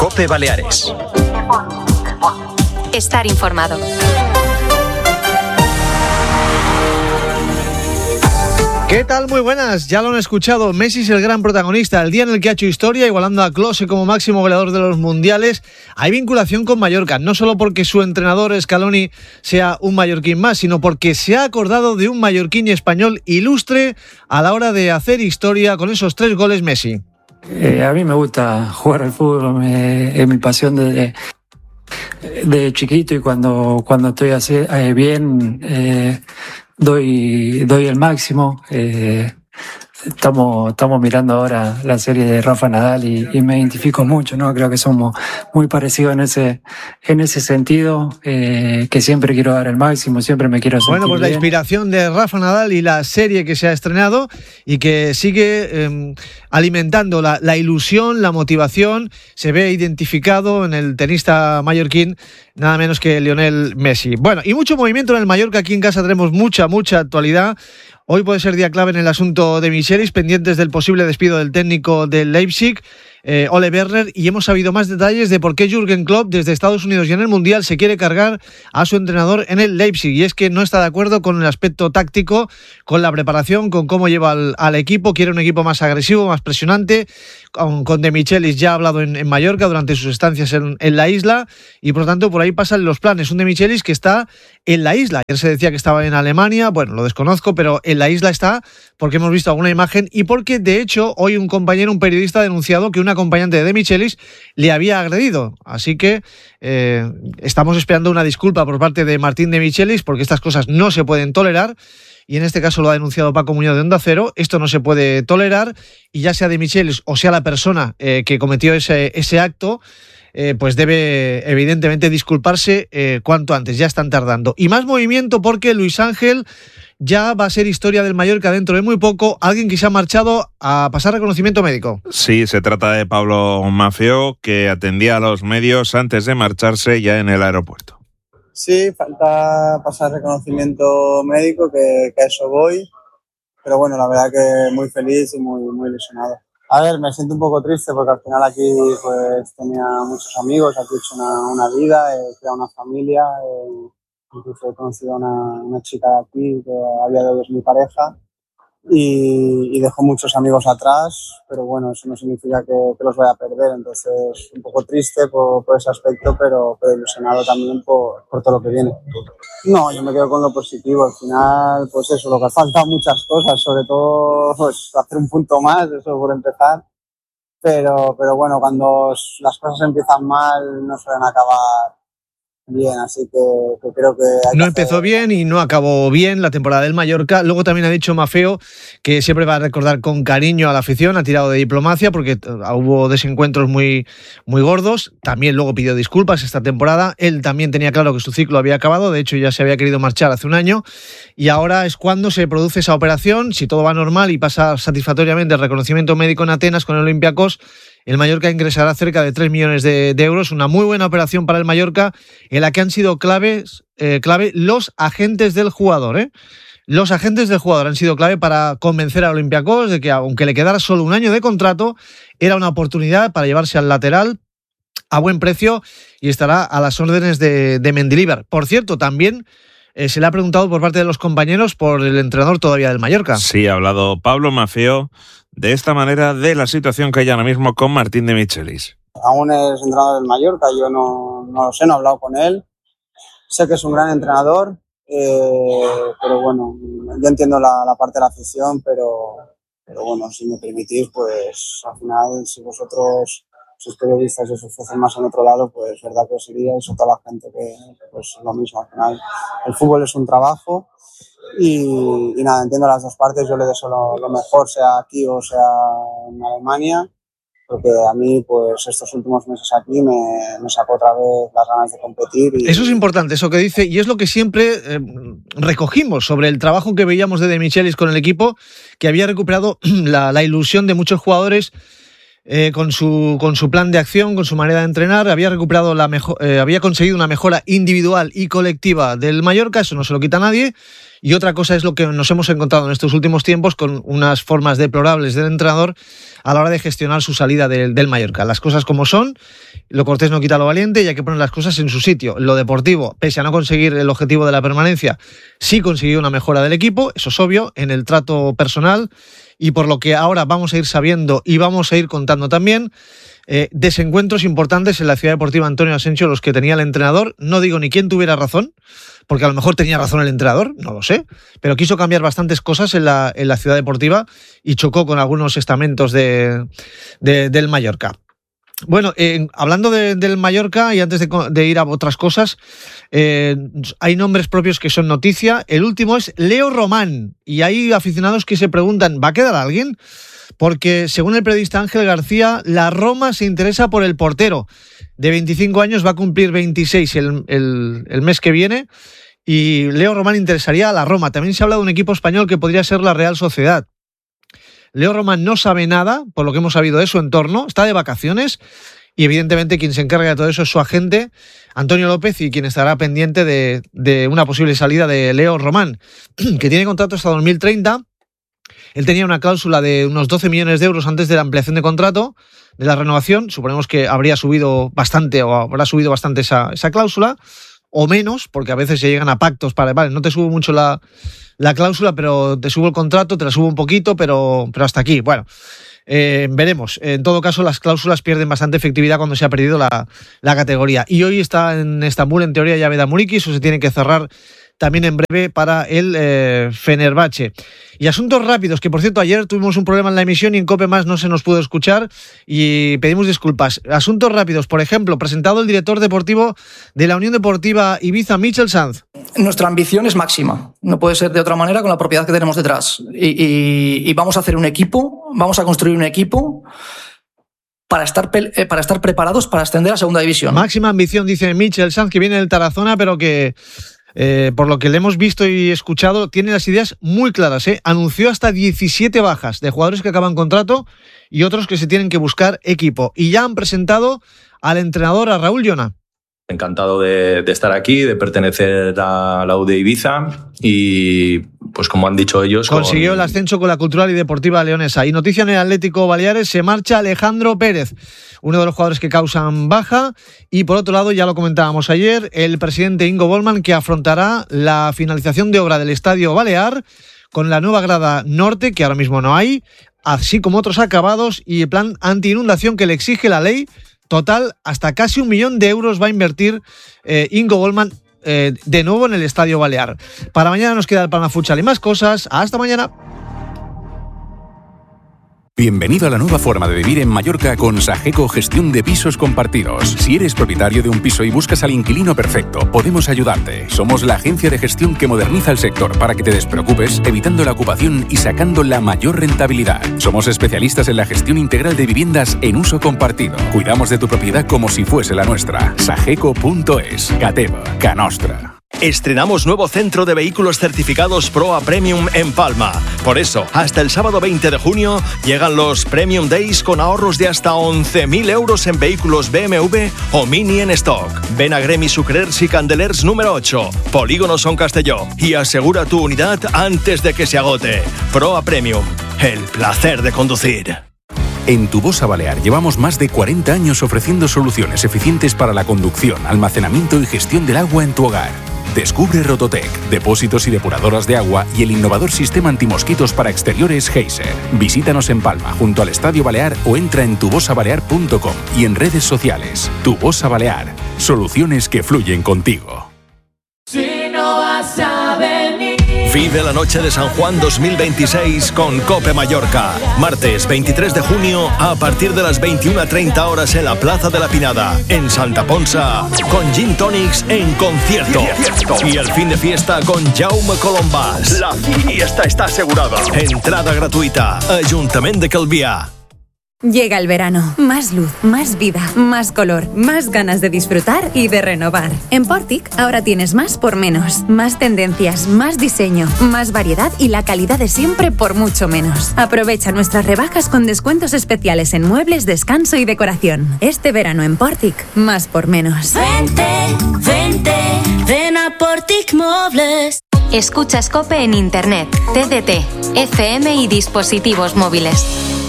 COPE Baleares. Estar informado. ¿Qué tal? Muy buenas, ya lo han escuchado, Messi es el gran protagonista, el día en el que ha hecho historia, igualando a Klose como máximo goleador de los mundiales. Hay vinculación con Mallorca, no solo porque su entrenador Scaloni sea un mallorquín más, sino porque se ha acordado de un mallorquín y español ilustre a la hora de hacer historia con esos 3 goles Messi. A mí me gusta jugar al fútbol, es mi pasión desde chiquito, y cuando estoy así, bien, doy el máximo. Estamos mirando ahora la serie de Rafa Nadal y me identifico mucho, ¿no? Creo que somos muy parecidos en ese sentido, que siempre quiero dar el máximo, siempre me quiero sentir Bueno, pues la bien. inspiración de Rafa Nadal y la serie que se ha estrenado y que sigue alimentando la ilusión, la motivación, se ve identificado en el tenista mallorquín, nada menos que Lionel Messi. Bueno, y mucho movimiento en el Mallorca. Aquí en casa tenemos mucha actualidad. Hoy puede ser día clave en el asunto de Michelis, pendientes del posible despido del técnico del Leipzig, Ole Werner, y hemos sabido más detalles de por qué Jürgen Klopp desde Estados Unidos y en el Mundial se quiere cargar a su entrenador en el Leipzig, y es que no está de acuerdo con el aspecto táctico, con la preparación, con cómo lleva al equipo. Quiere un equipo más agresivo, más presionante. Con De Michelis ya ha hablado en Mallorca durante sus estancias en la isla, y por lo tanto por ahí pasan los planes. Un De Michelis que está en la isla. Ayer se decía que estaba en Alemania, bueno, lo desconozco, pero en la isla está porque hemos visto alguna imagen y porque de hecho hoy un periodista ha denunciado que un acompañante de Michelis le había agredido. Así que estamos esperando una disculpa por parte de Martín De Michelis, porque estas cosas no se pueden tolerar. Y en este caso lo ha denunciado Paco Muñoz de Onda Cero. Esto no se puede tolerar, y ya sea De Michelis o sea la persona que cometió ese acto, pues debe evidentemente disculparse cuanto antes. Ya están tardando. Y más movimiento porque Luis Ángel ya va a ser historia del Mallorca dentro de muy poco. Alguien que se ha marchado a pasar reconocimiento médico. Sí, se trata de Pablo Maffeo, que atendía a los medios antes de marcharse ya en el aeropuerto. Sí, falta pasar reconocimiento médico, que a eso voy. Pero bueno, la verdad que muy feliz y muy ilusionado. A ver, me siento un poco triste porque al final aquí pues tenía muchos amigos, aquí he hecho una vida, he creado una familia, incluso he conocido a una chica de aquí que a día de hoy es mi pareja, y dejo muchos amigos atrás, pero bueno, eso no significa que los vaya a perder. Entonces un poco triste por ese aspecto, pero ilusionado también por todo lo que viene. No, yo me quedo con lo positivo. Al final, pues eso, lo que falta muchas cosas, sobre todo pues hacer un punto más, eso por empezar, pero bueno, cuando las cosas empiezan mal no suelen acabar bien, así que creo que no empezó bien y no acabó bien la temporada del Mallorca. Luego también ha dicho Maffeo que siempre va a recordar con cariño a la afición, ha tirado de diplomacia porque hubo desencuentros muy gordos. También luego pidió disculpas esta temporada. Él también tenía claro que su ciclo había acabado, de hecho ya se había querido marchar hace un año, y ahora es cuando se produce esa operación. Si todo va normal y pasa satisfactoriamente el reconocimiento médico en Atenas con el Olympiacos, el Mallorca ingresará cerca de 3 millones de euros. Una muy buena operación para el Mallorca, en la que han sido clave los agentes del jugador. Los agentes del jugador han sido clave para convencer al Olympiacos de que, aunque le quedara solo un año de contrato, era una oportunidad para llevarse al lateral a buen precio, y estará a las órdenes de Mendilibar. Por cierto, también se le ha preguntado por parte de los compañeros por el entrenador todavía del Mallorca. Sí, ha hablado Pablo Maffeo de esta manera de la situación que hay ahora mismo con Martín De Michelis. Aún es entrenador del Mallorca, yo no lo sé, no he hablado con él. Sé que es un gran entrenador, pero bueno, yo entiendo la parte de la afición, pero bueno, si me permitís, pues al final, si vosotros sois periodistas y os ofrecen más en otro lado, pues verdad que os iría, y toda la gente que pues lo mismo. Al final el fútbol es un trabajo, y nada, entiendo las dos partes. Yo le deseo lo mejor, sea aquí o sea en Alemania, porque a mí pues estos últimos meses aquí me sacó otra vez las ganas de competir. Eso es importante, eso que dice, y es lo que siempre recogimos sobre el trabajo que veíamos de Michelis con el equipo, que había recuperado la ilusión de muchos jugadores con su plan de acción, con su manera de entrenar, había conseguido una mejora individual y colectiva del Mallorca, eso no se lo quita a nadie. Y otra cosa es lo que nos hemos encontrado en estos últimos tiempos con unas formas deplorables del entrenador a la hora de gestionar su salida del Mallorca. Las cosas como son, lo cortés no quita lo valiente y hay que poner las cosas en su sitio. Lo deportivo, pese a no conseguir el objetivo de la permanencia, sí consiguió una mejora del equipo, eso es obvio, en el trato personal, y por lo que ahora vamos a ir sabiendo y vamos a ir contando también desencuentros importantes en la Ciudad Deportiva Antonio Asensio, los que tenía el entrenador. No digo ni quién tuviera razón, porque a lo mejor tenía razón el entrenador, no lo sé, pero quiso cambiar bastantes cosas en la Ciudad Deportiva y chocó con algunos estamentos del Mallorca. Bueno, hablando del Mallorca y antes de ir a otras cosas, hay nombres propios que son noticia. El último es Leo Román, y hay aficionados que se preguntan, ¿va a quedar alguien? Porque según el periodista Ángel García, la Roma se interesa por el portero. De 25 años, va a cumplir 26 el mes que viene, y Leo Román interesaría a la Roma. También se habla de un equipo español que podría ser la Real Sociedad. Leo Román no sabe nada, por lo que hemos sabido de su entorno, está de vacaciones y evidentemente quien se encarga de todo eso es su agente, Antonio López, y quien estará pendiente de una posible salida de Leo Román, que tiene contrato hasta 2030. Él tenía una cláusula de unos 12 millones de euros antes de la ampliación de contrato, de la renovación. Suponemos que habría subido bastante o habrá subido bastante esa cláusula, o menos, porque a veces se llegan a pactos para, vale, no te subo mucho la cláusula, pero te subo el contrato, te la subo un poquito, pero hasta aquí. Bueno, veremos. En todo caso, las cláusulas pierden bastante efectividad cuando se ha perdido la categoría. Y hoy está en Estambul, en teoría, Javed Amuriki, eso se tiene que cerrar también en breve para el Fenerbahce. Y asuntos rápidos, que por cierto ayer tuvimos un problema en la emisión y en COPE Más no se nos pudo escuchar y pedimos disculpas. Asuntos rápidos, por ejemplo, presentado el director deportivo de la Unión Deportiva Ibiza, Michel Sanz. Nuestra ambición es máxima, no puede ser de otra manera con la propiedad que tenemos detrás. Y vamos a hacer un equipo, vamos a construir un equipo para estar preparados para ascender a segunda división. Máxima ambición, dice Michel Sanz, que viene del Tarazona, pero que por lo que le hemos visto y escuchado, tiene las ideas muy claras. Anunció hasta 17 bajas de jugadores que acaban contrato y otros que se tienen que buscar equipo. Y ya han presentado al entrenador, a Raúl Llona. Encantado de estar aquí, de pertenecer a la UD Ibiza y, pues como han dicho ellos... Consiguió el ascenso con la Cultural y Deportiva Leonesa. Y noticia en el Atlético Baleares, se marcha Alejandro Pérez, uno de los jugadores que causan baja. Y por otro lado, ya lo comentábamos ayer, el presidente Ingo Bollmann, que afrontará la finalización de obra del Estadio Balear con la nueva grada norte, que ahora mismo no hay, así como otros acabados y el plan anti-inundación que le exige la ley. Total, hasta casi 1 millón de euros va a invertir Ingo Bollmann de nuevo en el Estadio Balear. Para mañana nos queda el Palma Futsal y más cosas. Hasta mañana. Bienvenido a la nueva forma de vivir en Mallorca con Sageco Gestión de Pisos Compartidos. Si eres propietario de un piso y buscas al inquilino perfecto, podemos ayudarte. Somos la agencia de gestión que moderniza el sector para que te despreocupes, evitando la ocupación y sacando la mayor rentabilidad. Somos especialistas en la gestión integral de viviendas en uso compartido. Cuidamos de tu propiedad como si fuese la nuestra. Sageco.es. Cateva. Canostra. Estrenamos nuevo centro de vehículos certificados Proa Premium en Palma. Por eso, hasta el sábado 20 de junio llegan los Premium Days con ahorros de hasta 11.000 euros en vehículos BMW o Mini en stock. Ven a Gremi Sucrers y Candelers número 8, Polígono Son Castelló, y asegura tu unidad antes de que se agote. Proa Premium, el placer de conducir. En Tubosa Balear llevamos más de 40 años ofreciendo soluciones eficientes para la conducción, almacenamiento y gestión del agua en tu hogar. Descubre Rototec, depósitos y depuradoras de agua y el innovador sistema antimosquitos para exteriores Geyser. Visítanos en Palma, junto al Estadio Balear, o entra en tubosabalear.com y en redes sociales. Tubosa Balear, soluciones que fluyen contigo. Si no vas a venir. Vive la noche de San Juan 2026 con COPE Mallorca. Martes 23 de junio a partir de las 21:30 horas en la Plaza de la Pinada, en Santa Ponsa, con Gin Tonics en concierto. Y el fin de fiesta con Jaume Colombás. La fiesta está asegurada. Entrada gratuita. Ayuntamiento de Calvià. Llega el verano. Más luz, más vida, más color, más ganas de disfrutar y de renovar. En Portic ahora tienes más por menos. Más tendencias, más diseño, más variedad y la calidad de siempre por mucho menos. Aprovecha nuestras rebajas con descuentos especiales en muebles, descanso y decoración. Este verano en Portic, más por menos. Vente, ven a Portic Muebles. Escuchas COPE en Internet, TDT, FM y dispositivos móviles.